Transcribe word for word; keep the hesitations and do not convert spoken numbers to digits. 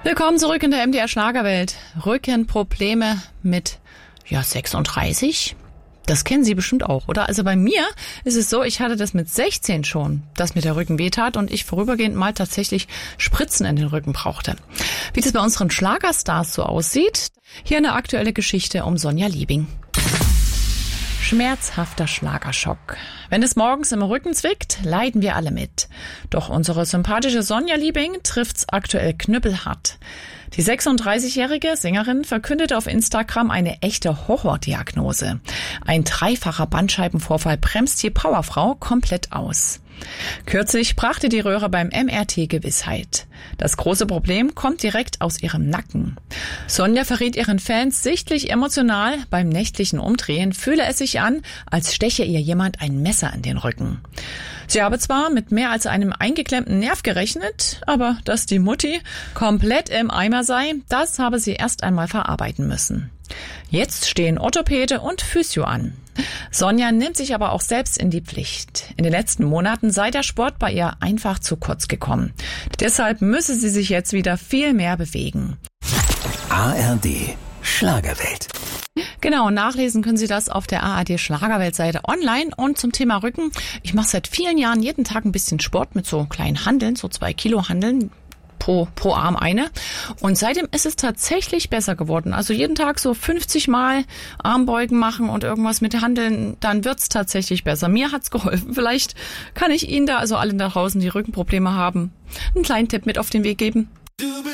Willkommen zurück in der M D R Schlagerwelt. Rückenprobleme mit ja sechsunddreißig? Das kennen Sie bestimmt auch, oder? Also bei mir ist es so, ich hatte das mit sechzehn schon, dass mir der Rücken wehtat und ich vorübergehend mal tatsächlich Spritzen in den Rücken brauchte. Wie das bei unseren Schlagerstars so aussieht, hier eine aktuelle Geschichte um Sonja Liebing. Schmerzhafter Schlagerschock. Wenn es morgens im Rücken zwickt, leiden wir alle mit. Doch unsere sympathische Sonja Liebing trifft's aktuell knüppelhart. Die sechsunddreißigjährige Sängerin verkündete auf Instagram eine echte Horrordiagnose. Ein dreifacher Bandscheibenvorfall bremst die Powerfrau komplett aus. Kürzlich brachte die Röhre beim M R T Gewissheit. Das große Problem kommt direkt aus ihrem Nacken. Sonja verriet ihren Fans sichtlich emotional, beim nächtlichen Umdrehen fühle es sich an, als steche ihr jemand ein Messer in den Rücken. Sie habe zwar mit mehr als einem eingeklemmten Nerv gerechnet, aber dass die Mutti komplett im Eimer sei, das habe sie erst einmal verarbeiten müssen. Jetzt stehen Orthopäde und Physio an. Sonja nimmt sich aber auch selbst in die Pflicht. In den letzten Monaten sei der Sport bei ihr einfach zu kurz gekommen. Deshalb müsse sie sich jetzt wieder viel mehr bewegen. A R D Schlagerwelt. Genau, nachlesen können Sie das auf der A R D Schlagerwelt-Seite online. Und zum Thema Rücken, ich mache seit vielen Jahren jeden Tag ein bisschen Sport mit so kleinen Handeln, so zwei Kilo Handeln. Pro, pro Arm eine. Und seitdem ist es tatsächlich besser geworden. Also jeden Tag so fünfzig Mal Armbeugen machen und irgendwas mit Handeln, dann wird's tatsächlich besser. Mir hat's geholfen. Vielleicht kann ich Ihnen da, also allen da draußen, die Rückenprobleme haben, einen kleinen Tipp mit auf den Weg geben.